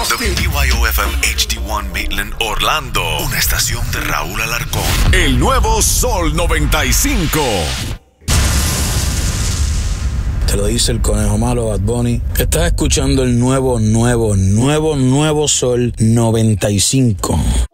WBYOFM HD1 Maitland, Orlando. Una estación de Raúl Alarcón. El nuevo Sol 95. Te lo dice el conejo malo, Bad Bunny. Estás escuchando el nuevo Sol 95.